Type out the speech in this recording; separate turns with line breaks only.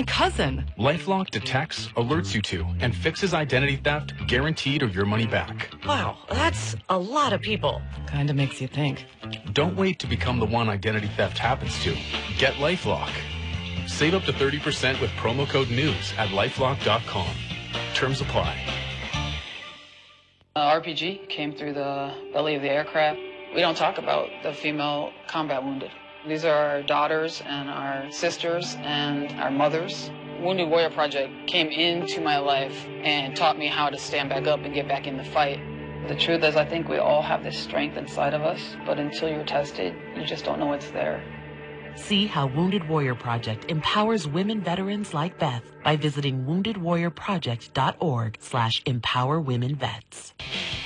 my cousin.
LifeLock detects, alerts you to, and fixes identity theft, guaranteed or your money back.
Wow, that's a lot of people.
Kinda makes you think.
Don't wait to become the one identity theft happens to. Get LifeLock. Save up to 30% with promo code NEWS at LifeLock.com. Terms apply.
RPG came through the belly of the aircraft. We don't talk about the female combat wounded. These are our daughters and our sisters and our mothers. Wounded Warrior Project came into my life and taught me how to stand back up and get back in the fight. The truth is, I think we all have this strength inside of us, but until you're tested, you just don't know it's there.
See how Wounded Warrior Project empowers women veterans like Beth by visiting woundedwarriorproject.org/empowerwomenvets.